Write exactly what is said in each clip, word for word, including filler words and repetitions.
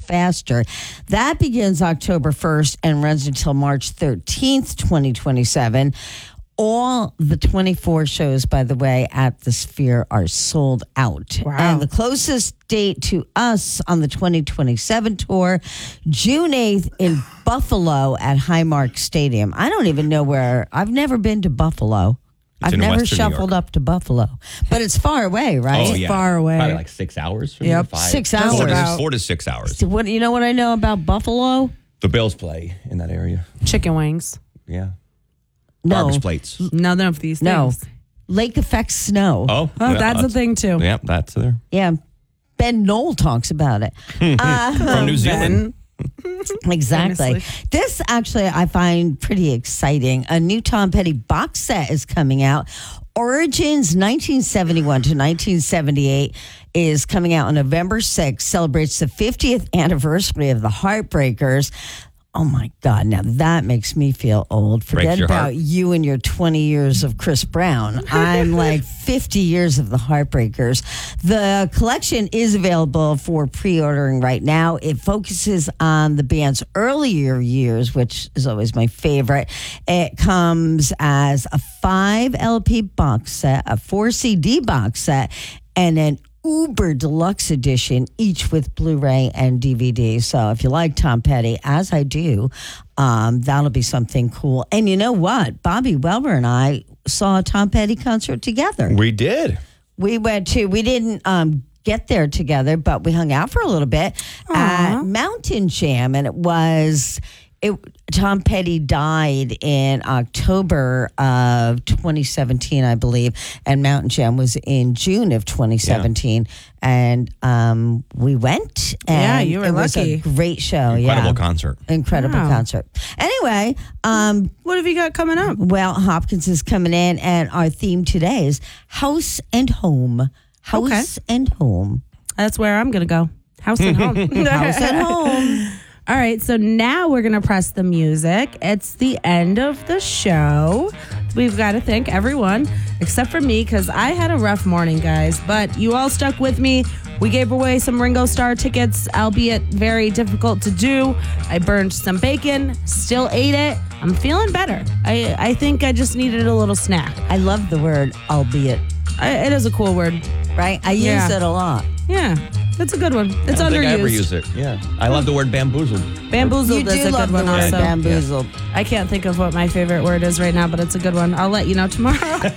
faster. That begins October first and runs until March thirteenth, twenty twenty-seven. All the twenty-four shows, by the way, at the Sphere are sold out. Wow. And the closest date to us on the twenty twenty-seven tour, June eighth in Buffalo at Highmark Stadium. I don't even know where. I've never been to Buffalo. I've in never Western New shuffled York. up to Buffalo. But it's far away, right? Oh, yeah. Far away. Probably like six hours from Yep. here. Five. Six Four hours. to, About- four to six hours. So what, you know what I know about Buffalo? The Bills play in that area. Chicken wings. Yeah. No. Garbage plates. None of these No. things. Lake effect snow. Oh, Oh, yeah, that's a thing, too. Yeah, that's there. Yeah. Ben Knoll talks about it. Uh, From New Zealand. Exactly. Famously. This actually I find pretty exciting. A new Tom Petty box set is coming out. Origins nineteen seventy-one to nineteen seventy-eight is coming out on November sixth, celebrates the fiftieth anniversary of the Heartbreakers. Oh my God, now that makes me feel old. Breaks Forget your about heart. you and your twenty years of Chris Brown. I'm like fifty years of the Heartbreakers. The collection is available for pre-ordering right now. It focuses on the band's earlier years, which is always my favorite. It comes as a five L P box set, a four C D box set, and an Uber Deluxe Edition, each with Blu-ray and D V D. So if you like Tom Petty, as I do, um, that'll be something cool. And you know what? Bobby Welber and I saw a Tom Petty concert together. We did. We went to, we didn't um, get there together, but we hung out for a little bit at Mountain Jam. And it was, it, Tom Petty died in October of twenty seventeen, I believe. And Mountain Jam was in June of twenty seventeen. Yeah. And um, we went. And Yeah, you were it was lucky. a great show. Incredible yeah. concert. Incredible Wow. concert. Anyway, um, What have you got coming up? well, Hopkins is coming in, and our theme today is house and home. House and home. That's where I'm going to go. House and home. House and home. All right, so now we're going to press the music. It's the end of the show. We've got to thank everyone, except for me, because I had a rough morning, guys. But you all stuck with me. We gave away some Ringo Starr tickets, albeit very difficult to do. I burned some bacon, still ate it. I'm feeling better. I, I think I just needed a little snack. I love the word albeit, I, it is a cool word. right? I use Yeah. it a lot. Yeah, that's a good one. It's I don't think I ever underused. use it. Yeah. I love the word bamboozled. Bamboozled You is do a love good the one word also. bamboozled. I can't think of what my favorite word is right now, but it's a good one. I'll let you know tomorrow.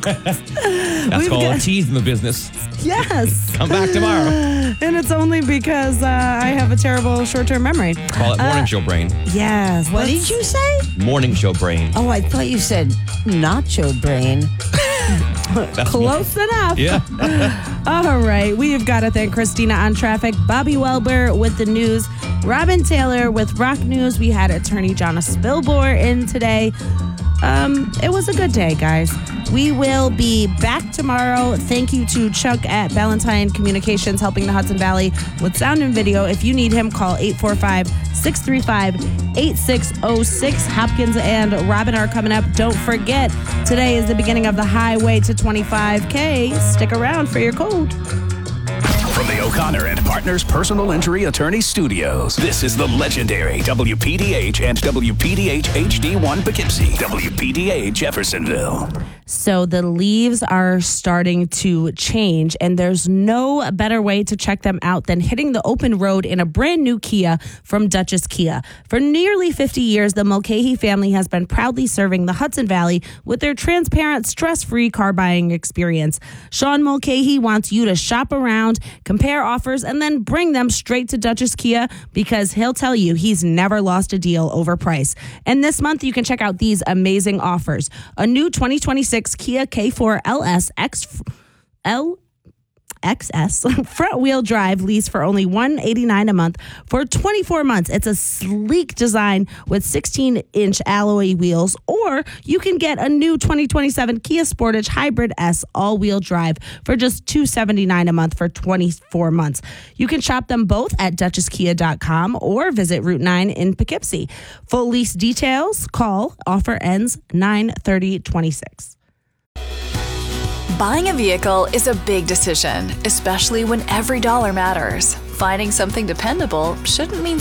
That's We've called got- a tease in the business. Yes. Come back tomorrow. And it's only because uh, I have a terrible short-term memory. Call it morning show brain. Yes. What that's- did you say? Morning show brain. Oh, I thought you said nacho brain. That's Close enough. Yeah. All right. We have got to thank Christina on traffic, Bobby Welber with the news, Robin Taylor with rock news. We had attorney Jonna Spilbor in today. Um, it was a good day, guys. We will be back tomorrow. Thank you to Chuck at Valentine Communications helping the Hudson Valley with sound and video. If you need him, call eight four five, six three five, eight six zero six. Hopkins and Robin are coming up. Don't forget, today is the beginning of the highway to twenty-five K. Stick around for your code. From the O'Connor and Partners Personal Injury Attorney Studios, this is the legendary W P D H and W P D H H D one Poughkeepsie, W P D H Jeffersonville. So the leaves are starting to change, and there's no better way to check them out than hitting the open road in a brand new Kia from Duchess Kia. For nearly fifty years, the Mulcahy family has been proudly serving the Hudson Valley with their transparent, stress-free car buying experience. Sean Mulcahy wants you to shop around, compare offers, and then bring them straight to Duchess Kia because he'll tell you he's never lost a deal over price. And this month, you can check out these amazing offers. A new twenty twenty-six Kia K four L S X L X S front-wheel drive lease for only one hundred eighty-nine dollars a month for twenty-four months. It's a sleek design with sixteen-inch alloy wheels, or you can get a new twenty twenty-seven Kia Sportage Hybrid S all-wheel drive for just two hundred seventy-nine dollars a month for twenty-four months. You can shop them both at duchess kia dot com or visit Route nine in Poughkeepsie. Full lease details, call. Offer ends nine thirty twenty-six. Buying a vehicle is a big decision, especially when every dollar matters. Finding something dependable shouldn't mean